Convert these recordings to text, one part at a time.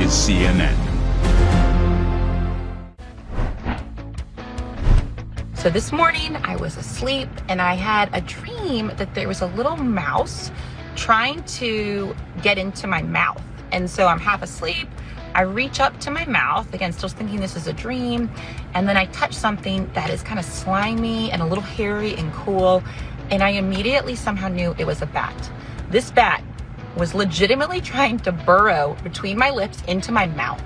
is CNN. So this morning I was asleep and I had a dream that there was a little mouse trying to get into my mouth. And so I'm half asleep. I reach up to my mouth, again, still thinking this is a dream. And then I touch something that is kind of slimy and a little hairy and cool. And I immediately somehow knew it was a bat. This bat was legitimately trying to burrow between my lips into my mouth.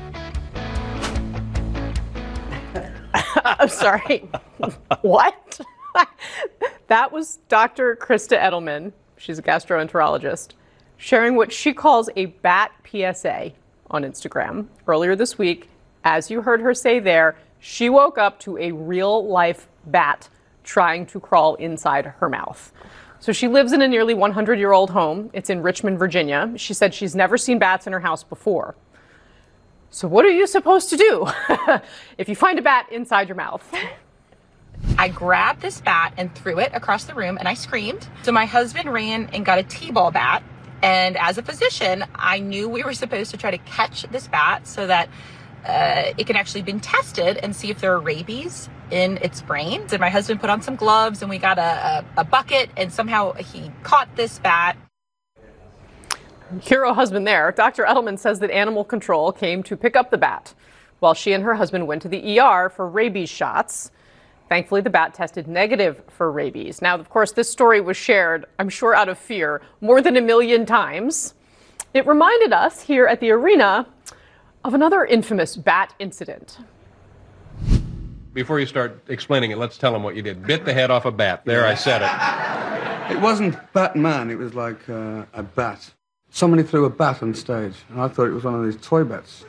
I'm sorry. What? That was Dr. Krista Edelman. She's a gastroenterologist, sharing what she calls a bat PSA on Instagram. Earlier this week, as you heard her say there, she woke up to a real-life bat trying to crawl inside her mouth. So she lives in a nearly 100-year-old home. It's in Richmond, Virginia. She said she's never seen bats in her house before. So what are you supposed to do if you find a bat inside your mouth? I grabbed this bat and threw it across the room and I screamed. So my husband ran and got a T-ball bat. And as a physician, I knew we were supposed to try to catch this bat so that it can actually be tested and see if there are rabies in its brain. And my husband put on some gloves and we got a bucket and somehow he caught this bat. Hero husband there. Dr. Edelman says that animal control came to pick up the bat while she and her husband went to the ER for rabies shots. Thankfully, the bat tested negative for rabies. Now, of course, this story was shared, I'm sure out of fear, more than 1 million times. It reminded us here at the arena of another infamous bat incident. Before you start explaining it, let's tell them what you did. Bit the head off a bat. There, I said it. It wasn't Batman, it was like a bat. Somebody threw a bat on stage, and I thought it was one of these toy bats.